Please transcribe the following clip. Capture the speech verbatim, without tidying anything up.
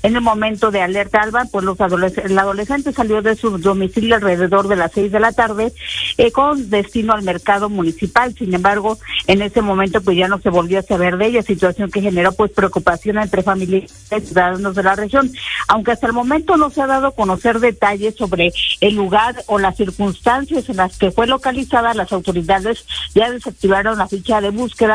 En el momento de alerta alba, pues los adolescentes, el adolescente salió de su domicilio alrededor de las seis de la tarde eh, con destino al mercado municipal. Sin embargo, en ese momento pues ya no se volvió a saber de ella, situación que generó pues preocupación entre familiares y ciudadanos de la región. Aunque hasta el momento no se ha dado a conocer detalles sobre el lugar o las circunstancias en las que fue localizada, las autoridades ya desactivaron la ficha de búsqueda